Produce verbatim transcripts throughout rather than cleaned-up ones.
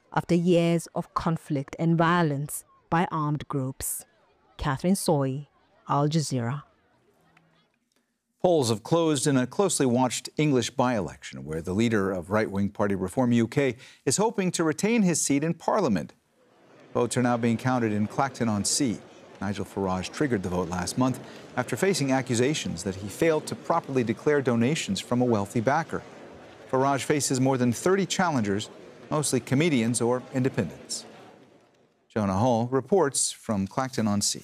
after years of conflict and violence by armed groups. Catherine Soy, Al Jazeera. Polls have closed in a closely watched English by-election where the leader of right-wing party Reform U K is hoping to retain his seat in Parliament. Votes are now being counted in Clacton-on-Sea. Nigel Farage triggered the vote last month after facing accusations that he failed to properly declare donations from a wealthy backer. Farage faces more than thirty challengers, mostly comedians or independents. Jonah Hall reports from Clacton-on-Sea.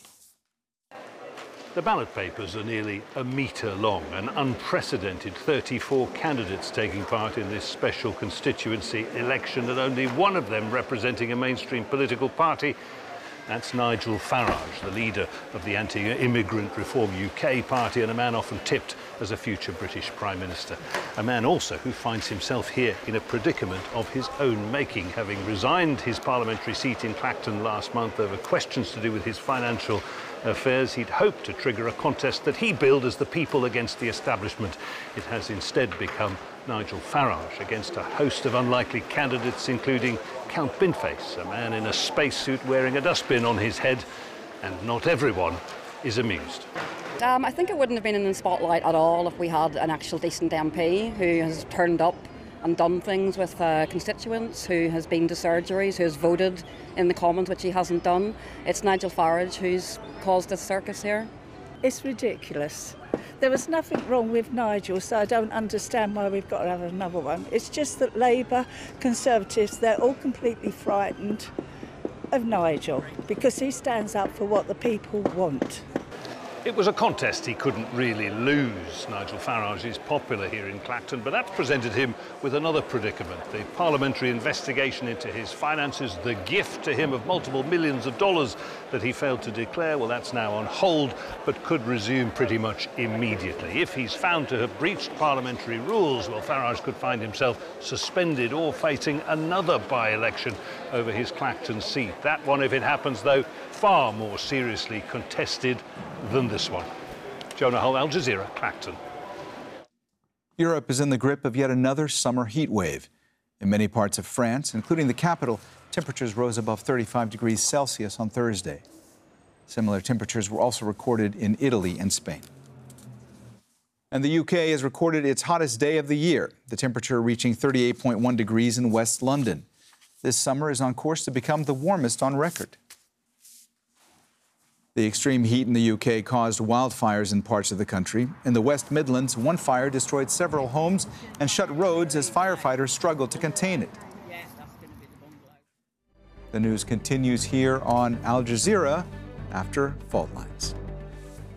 The ballot papers are nearly a metre long, an unprecedented thirty-four candidates taking part in this special constituency election, and only one of them representing a mainstream political party. That's Nigel Farage, the leader of the anti-immigrant Reform U K party and a man often tipped as a future British Prime Minister. A man also who finds himself here in a predicament of his own making, having resigned his parliamentary seat in Clacton last month over questions to do with his financial affairs. He'd hoped to trigger a contest that he billed as the people against the establishment. It has instead become Nigel Farage against a host of unlikely candidates, including Count Binface, a man in a spacesuit wearing a dustbin on his head, and not everyone is amused. Um, I think it wouldn't have been in the spotlight at all if we had an actual decent M P who has turned up and done things with uh, constituents, who has been to surgeries, who has voted in the Commons, which he hasn't done. It's Nigel Farage who's caused this circus here. It's ridiculous. There was nothing wrong with Nigel, so I don't understand why we've got to have another one. It's just that Labour, Conservatives, they're all completely frightened of Nigel because he stands up for what the people want. It was a contest he couldn't really lose. Nigel Farage is popular here in Clacton, but that's presented him with another predicament. The parliamentary investigation into his finances, the gift to him of multiple millions of dollars that he failed to declare, well, that's now on hold, but could resume pretty much immediately. If he's found to have breached parliamentary rules, well, Farage could find himself suspended or facing another by-election over his Clacton seat. That one, if it happens, though, far more seriously contested than this one. Jonah Hull, Al Jazeera, Clacton. Europe is in the grip of yet another summer heat wave. In many parts of France, including the capital, temperatures rose above thirty-five degrees Celsius on Thursday. Similar temperatures were also recorded in Italy and Spain. And the U K has recorded its hottest day of the year, the temperature reaching thirty-eight point one degrees in West London. This summer is on course to become the warmest on record. The extreme heat in the U K caused wildfires in parts of the country. In the West Midlands, one fire destroyed several homes and shut roads as firefighters struggled to contain it. The news continues here on Al Jazeera after Fault Lines.